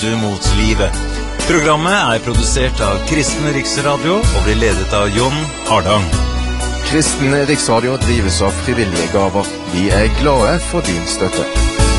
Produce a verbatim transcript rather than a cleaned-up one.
Du mot livet. Programmet er produsert av Kristen Riksradio og blir ledet av John Hardang. Kristen Riksradio drives av frivillige gaver. Vi er glade for din støtte.